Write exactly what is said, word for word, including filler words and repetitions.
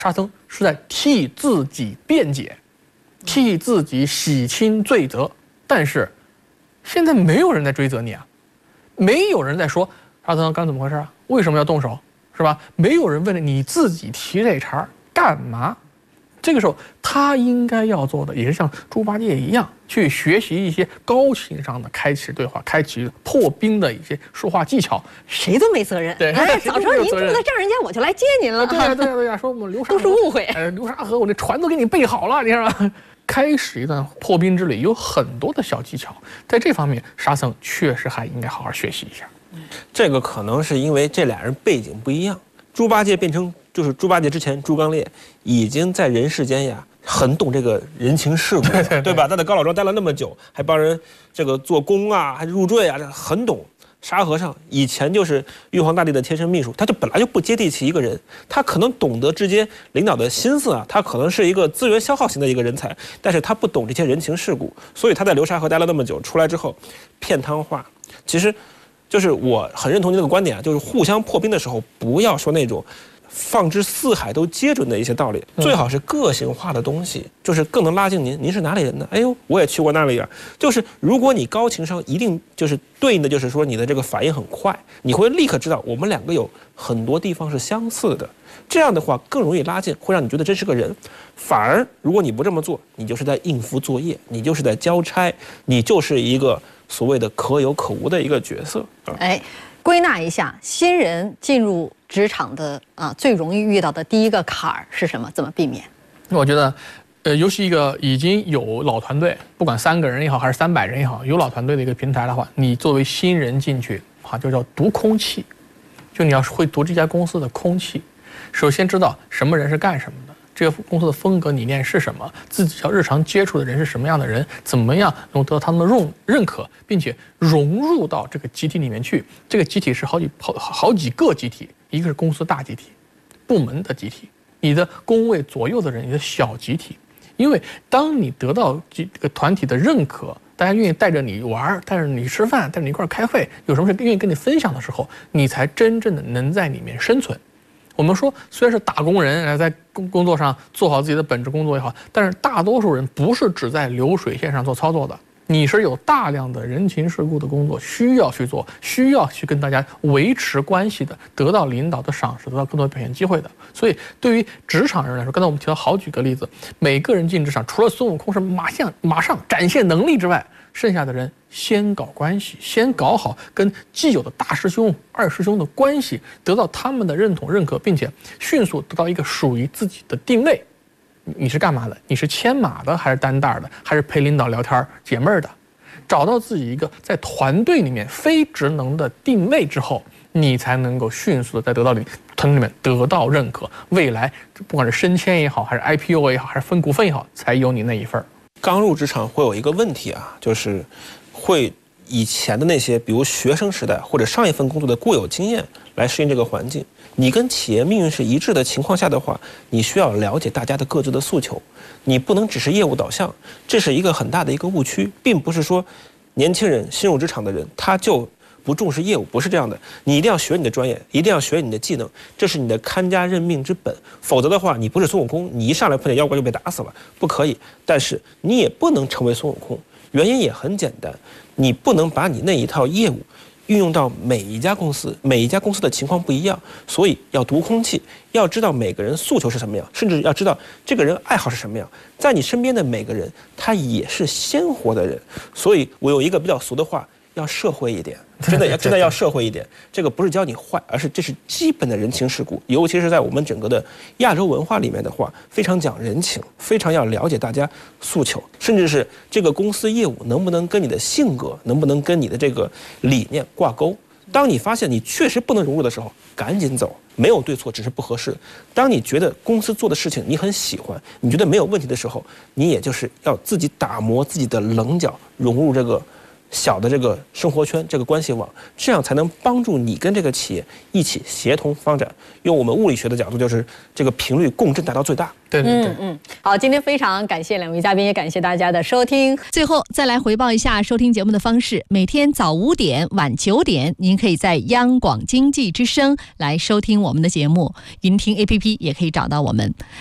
沙僧是在替自己辩解，替自己洗清罪责。但是现在没有人在追责你啊，没有人在说沙僧刚怎么回事啊？为什么要动手？是吧？没有人问你自己提这茬干嘛？这个时候他应该要做的也是像猪八戒一样，去学习一些高情商的开启对话、开启破冰的一些说话技巧。 谁都没责任。 对， 哎，早知道您住在这儿，人家我就来接您了。 对呀对呀对呀，说我们流沙都是误会。 哎，流沙河我这船都给你备好了，你看吧。开始一段破冰之旅有很多的小技巧，在这方面沙僧确实还应该好好学习一下。 这个可能是因为这俩人背景不一样。猪八戒变成就是猪八戒之前，猪刚鬣已经在人世间呀很懂这个人情世故，对, 对, 对吧？他在高老庄待了那么久，还帮人这个做工啊，还入赘啊，这很懂。沙和尚以前就是玉皇大帝的贴身秘书，他就本来就不接地气一个人，他可能懂得直接领导的心思啊，他可能是一个资源消耗型的一个人才，但是他不懂这些人情世故，所以他在流沙河待了那么久，出来之后骗汤话。其实就是我很认同您这个观点啊，就是互相破冰的时候，不要说那种放之四海都皆准的一些道理，最好是个性化的东西，就是更能拉近您。您是哪里人呢？哎呦，我也去过那里啊。就是如果你高情商，一定就是对应的就是说你的这个反应很快，你会立刻知道我们两个有很多地方是相似的。这样的话更容易拉近，会让你觉得真是个人。反而如果你不这么做，你就是在应付作业，你就是在交差，你就是一个所谓的可有可无的一个角色。 哎，归纳一下，新人进入职场的啊，最容易遇到的第一个坎儿是什么？怎么避免？ 我觉得，呃，尤其一个已经有老团队，不管三个人也好，还是三百人也好，有老团队的一个平台的话，你作为新人进去，啊，就叫读空气，就你要会读这家公司的空气。首先知道什么人是干什么的，这个公司的风格理念是什么，自己要日常接触的人是什么样的人，怎么样能得到他们的认认可，并且融入到这个集体里面去。这个集体是好几好好几个集体，一个是公司大集体，部门的集体，你的工位左右的人，你的小集体。因为当你得到这个团体的认可，大家愿意带着你玩，带着你吃饭，带着你一块开会，有什么事愿意跟你分享的时候，你才真正的能在里面生存。我们说，虽然是打工人，在工工作上做好自己的本职工作也好，但是大多数人不是只在流水线上做操作的，你是有大量的人情世故的工作需要去做，需要去跟大家维持关系的，得到领导的赏识，得到更多表现机会的。所以，对于职场人来说，刚才我们提到好几个例子，每个人进职场，除了孙悟空是马上马上展现能力之外，剩下的人先搞关系，先搞好跟既有的大师兄、二师兄的关系，得到他们的认同、认可，并且迅速得到一个属于自己的定位。你是干嘛的？你是牵马的，还是担担的，还是陪领导聊天解闷儿的？找到自己一个在团队里面非职能的定位之后，你才能够迅速的在得到里团队里面得到认可。未来不管是升迁也好，还是 I P O 也好，还是分股份也好，才有你那一份。 刚入职场会有一个问题啊，就是会以前的那些，比如学生时代或者上一份工作的固有经验来适应这个环境。你跟企业命运是一致的情况下的话，你需要了解大家的各自的诉求，你不能只是业务导向，这是一个很大的一个误区，并不是说年轻人新入职场的人他就不重视业务，不是这样的。你一定要学你的专业，一定要学你的技能，这是你的看家任命之本。否则的话，你不是孙悟空，你一上来碰见妖怪就被打死了，不可以。但是你也不能成为孙悟空，原因也很简单，你不能把你那一套业务运用到每一家公司，每一家公司的情况不一样，所以要读空气，要知道每个人诉求是什么样，甚至要知道这个人爱好是什么样。在你身边的每个人，他也是鲜活的人。所以我有一个比较俗的话，要社会一点，真的要真的要社会一点。这个不是教你坏，而是这是基本的人情世故。尤其是在我们整个的亚洲文化里面的话，非常讲人情，非常要了解大家诉求，甚至是这个公司业务能不能跟你的性格，能不能跟你的这个理念挂钩。当你发现你确实不能融入的时候，赶紧走，没有对错，只是不合适。当你觉得公司做的事情你很喜欢，你觉得没有问题的时候，你也就是要自己打磨自己的棱角，融入这个小的这个生活圈、这个关系网，这样才能帮助你跟这个企业一起协同发展。用我们物理学的角度，就是这个频率共振达到最大。 对对对， 嗯嗯，好，今天非常感谢两位嘉宾，也感谢大家的收听。 最后再来回报一下收听节目的方式：每天早五点、晚九点，您可以在央广经济之声来收听我们的节目，云听 A P P 也可以找到我们。